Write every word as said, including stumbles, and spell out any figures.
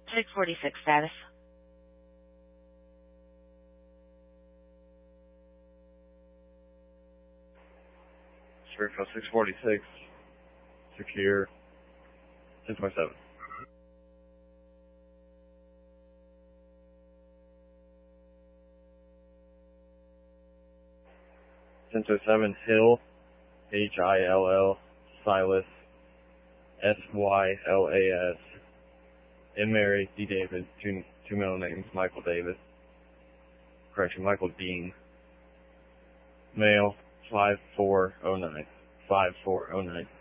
six forty-six status. Springfield six forty-six, secure, ten twenty-seven. ten twenty-seven, Hill, H I L L, Silas, S Y L A S, M. Mary, D. David, two, two middle names, Michael David. Correction, Michael Dean. Male, five four oh nine. five four oh nine.